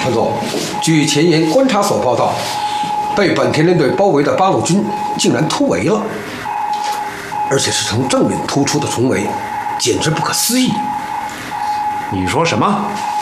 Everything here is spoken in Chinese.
团座，据前沿观察所报道，被本田联队包围的八路军竟然突围了，而且是从正面突出的重围，简直不可思议。 你说什么？